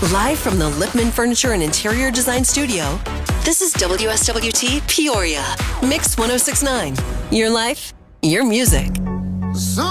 Live from the Lipman Furniture and Interior Design Studio, this is WSWT Peoria. Mix 1069. Your life, your music.